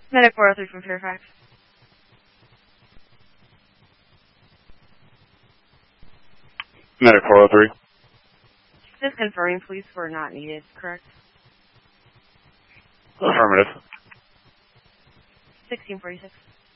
Medic 403 from Fairfax. Medic 403. Just confirming police were not needed, correct? Affirmative. 1646.